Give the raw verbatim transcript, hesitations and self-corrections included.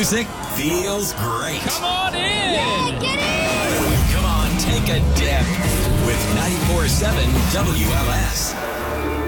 music feels great. Come on in! Yeah, get in! Come on, take a dip with ninety-four point seven W L S.